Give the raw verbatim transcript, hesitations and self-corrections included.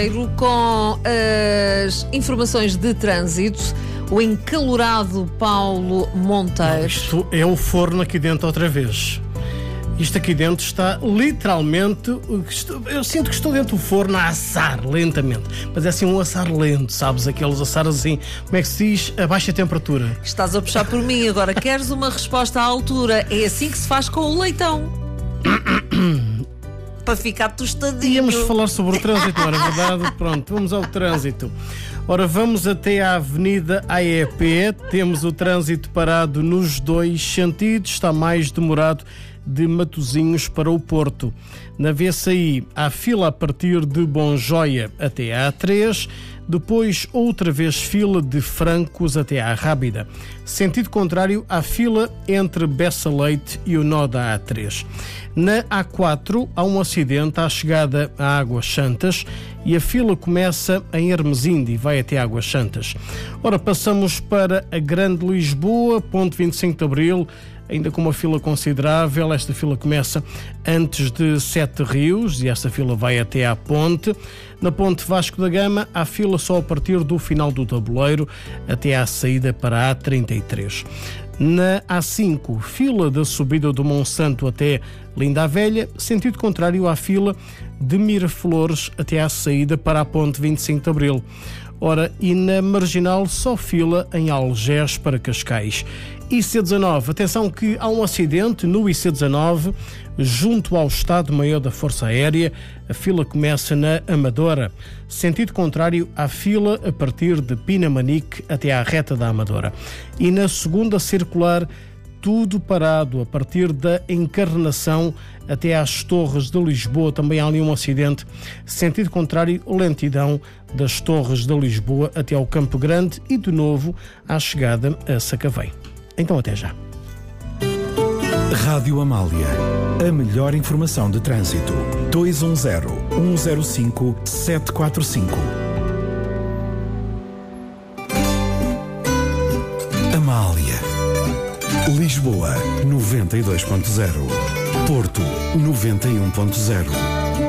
Com as informações de trânsito, o encalorado Paulo Monteiro. Isto é o forno aqui dentro outra vez. Isto aqui dentro está literalmente... Eu sinto que estou dentro do forno a assar lentamente. Mas é assim um assar lento, sabes? Aqueles assar assim, como é que se diz? A baixa temperatura. Estás a puxar por mim. Agora queres uma resposta à altura. É assim que se faz com o leitão. Para ficar tostadinho. Íamos falar sobre o trânsito, não era verdade? Pronto, vamos ao trânsito. Ora, vamos até à Avenida A E P. Temos o trânsito parado nos dois sentidos. Está mais demorado de Matosinhos para o Porto. Na V C I, há fila a partir de Bonjoia até à A três. Depois, outra vez fila de Francos até à Rábida. Sentido contrário, há fila entre Bessa Leite e o nó da A três. Na A quatro, há um acidente à chegada a Águas Santas e a fila começa em Hermesinde e vai até Águas Santas. Ora, passamos para a Grande Lisboa, ponto vinte e cinco de Abril, ainda com uma fila considerável. Esta fila começa antes de Sete Rios e esta fila vai até à Ponte. Na Ponte Vasco da Gama, há fila só a partir do final do tabuleiro até à saída para a A trinta e três. Na A cinco, fila da subida do Monsanto até Linda a Velha, sentido contrário à fila de Miraflores até à saída para a Ponte vinte e cinco de Abril. Ora, e na Marginal só fila em Algés para Cascais. I C dezanove, atenção que há um acidente no I C dezanove, junto ao Estado-Maior da Força Aérea. A fila começa na Amadora, sentido contrário à fila a partir de Pinamanique até à reta da Amadora. E na segunda circular, tudo parado a partir da Encarnação até às Torres de Lisboa. Também há ali um acidente, sentido contrário, lentidão das Torres de Lisboa até ao Campo Grande e de novo à chegada a Sacavém. Então até já. Rádio Amália, a melhor informação de trânsito. dois um zero, um zero cinco, sete quatro cinco. Amália. Lisboa, noventa e dois ponto zero. Porto, noventa e um ponto zero.